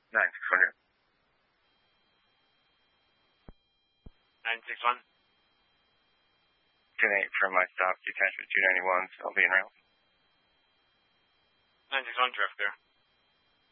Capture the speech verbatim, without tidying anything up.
nine six one. nine six one. ten eight from my stop. You attachment two ninety-one, so I'll be in route. nine six one, traffic there.